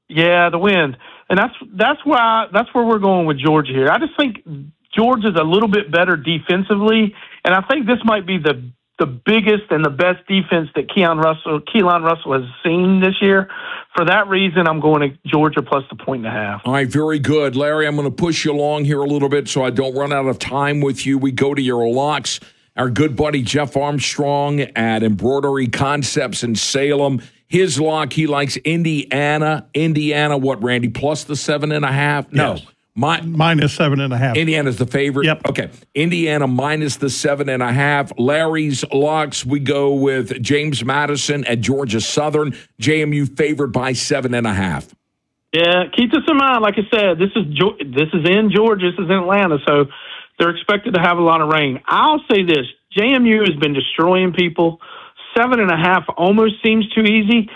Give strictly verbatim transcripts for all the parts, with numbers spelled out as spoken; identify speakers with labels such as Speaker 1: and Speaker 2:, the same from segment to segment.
Speaker 1: Yeah, the wind, and that's that's why that's where we're going with Georgia here. I just think Georgia's a little bit better defensively, and I think this might be the the biggest and the best defense that Keon Russell, Keelan Russell has seen this year. For that reason, I'm going to Georgia plus the point and a half.
Speaker 2: All right, very good. Larry, I'm going to push you along here a little bit so I don't run out of time with you. We go to your locks. Our good buddy Jeff Armstrong at Embroidery Concepts in Salem. His lock, he likes Indiana. Indiana, what, Randy, plus the seven and a half? No.
Speaker 3: Yes. My, minus seven and a half.
Speaker 2: Indiana's the favorite?
Speaker 3: Yep.
Speaker 2: Okay. Indiana minus the seven and a half. Larry's locks, we go with James Madison at Georgia Southern. J M U favored by seven and a half.
Speaker 1: Yeah, keep this in mind. Like I said, this is this is in Georgia. This is in Atlanta, so they're expected to have a lot of rain. I'll say this. J M U has been destroying people. Seven and a half almost seems too easy.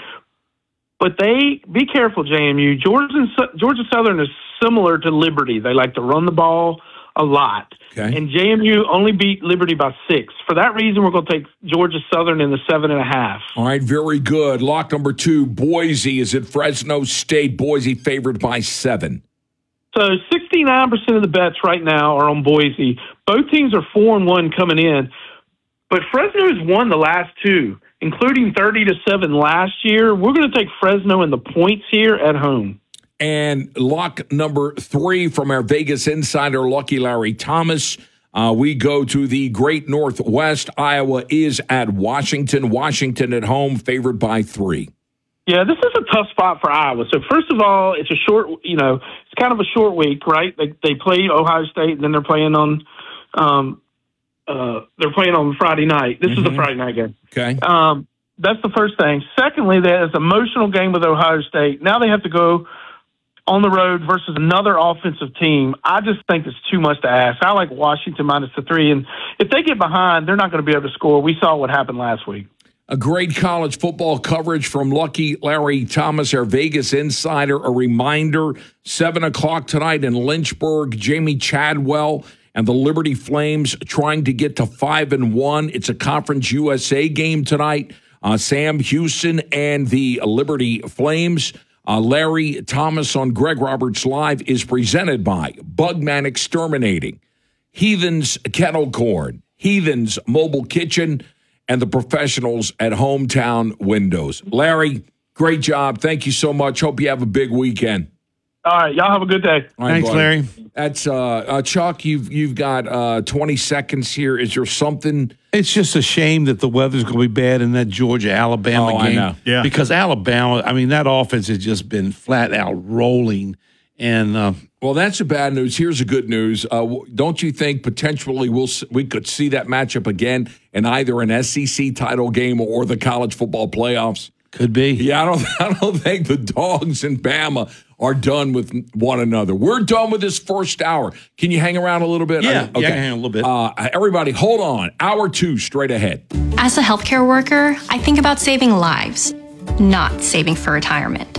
Speaker 1: But they be careful, J M U. Georgia, Georgia Southern is similar to Liberty. They like to run the ball a lot.
Speaker 2: Okay.
Speaker 1: And J M U only beat Liberty by six. For that reason, we're going to take Georgia Southern in the seven and a half.
Speaker 2: All right, very good. Lock number two, Boise is at Fresno State. Boise favored by seven.
Speaker 1: So sixty-nine percent of the bets right now are on Boise. Both teams are four and one coming in. But Fresno has won the last two, including thirty to seven last year. We're going to take Fresno in the points here at home.
Speaker 2: And lock number three from our Vegas insider, Lucky Larry Thomas. Uh, we go to the Great Northwest. Iowa is at Washington. Washington at home, favored by three.
Speaker 1: Yeah, this is a tough spot for Iowa. So first of all, it's a short, you know, it's kind of a short week, right? They they play Ohio State, and then they're playing on, um, uh, they're playing on Friday night. This mm-hmm. is a Friday night game.
Speaker 2: Okay.
Speaker 1: Um, that's the first thing. Secondly, there's an emotional game with Ohio State. Now they have to go on the road versus another offensive team. I just think it's too much to ask. I like Washington minus the three, and if they get behind, they're not going to be able to score. We saw what happened last week.
Speaker 2: A great college football coverage from Lucky Larry Thomas, our Vegas insider. A reminder, seven o'clock tonight in Lynchburg, Jamie Chadwell and the Liberty Flames trying to get to five and one. It's a Conference U S A game tonight. Uh, Sam Houston and the Liberty Flames. Uh, Larry Thomas on Greg Roberts Live is presented by Bugman Exterminating, Heathens Kettle Corn, Heathens Mobile Kitchen, and the professionals at Hometown Windows. Larry, great job. Thank you so much. Hope you have a big weekend.
Speaker 1: All right. Y'all have a good day.
Speaker 2: All right,
Speaker 3: Thanks,
Speaker 2: buddy.
Speaker 3: Larry.
Speaker 2: That's uh, uh, Chuck. You've you've got uh, twenty seconds here. Is there something?
Speaker 4: It's just a shame that the weather's going to be bad in that Georgia-Alabama
Speaker 2: Oh, I
Speaker 4: game.
Speaker 2: know.
Speaker 3: Yeah.
Speaker 4: Because Alabama, I mean, that offense has just been flat out rolling. And uh,
Speaker 2: Well, that's the bad news. Here's the good news. Uh, w- don't you think potentially we'll s- we could see that matchup again in either an S E C title game or the college football playoffs?
Speaker 4: could be.
Speaker 2: Yeah, I don't. I don't think the Dogs and Bama are done with one another. We're done with this first hour. Can you hang around a little bit?
Speaker 4: Yeah,
Speaker 2: okay.
Speaker 4: yeah, I can hang a little bit.
Speaker 2: Uh, everybody, hold on. Hour two straight ahead.
Speaker 5: As a healthcare worker, I think about saving lives, not saving for retirement.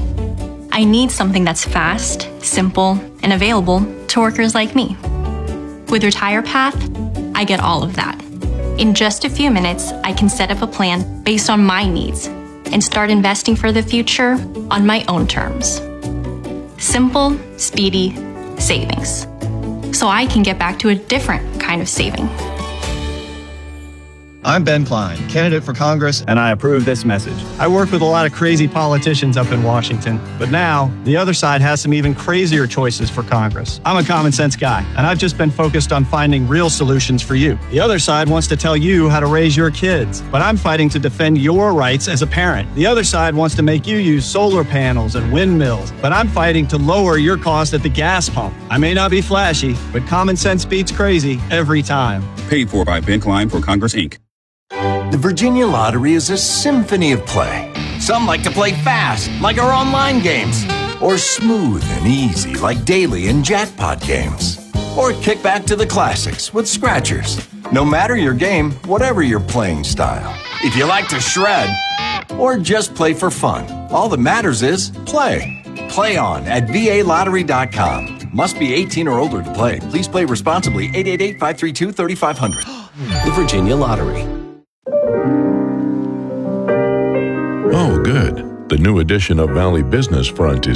Speaker 5: I need something that's fast, simple, and available to workers like me. With RetirePath, I get all of that. In just a few minutes, I can set up a plan based on my needs and start investing for the future on my own terms. Simple, speedy savings. So I can get back to a different kind of saving.
Speaker 6: I'm Ben Klein, candidate for Congress, and I approve this message. I work with a lot of crazy politicians up in Washington, but now the other side has some even crazier choices for Congress. I'm a common sense guy, and I've just been focused on finding real solutions for you. The other side wants to tell you how to raise your kids, but I'm fighting to defend your rights as a parent. The other side wants to make you use solar panels and windmills, but I'm fighting to lower your cost at the gas pump. I may not be flashy, but common sense beats crazy every time.
Speaker 7: Paid for by Ben Klein for Congress, Incorporated.
Speaker 8: The Virginia Lottery is a symphony of play. Some like to play fast, like our online games, or smooth and easy, like daily and jackpot games, or kick back to the classics with scratchers. No matter your game, whatever your playing style. If you like to shred, or just play for fun, all that matters is play. Play on at V A lottery dot com. Must be eighteen or older to play. Please play responsibly. eight eight eight, five three two, three five zero zero. The Virginia Lottery.
Speaker 9: Oh, good. The new edition of Valley Business Front is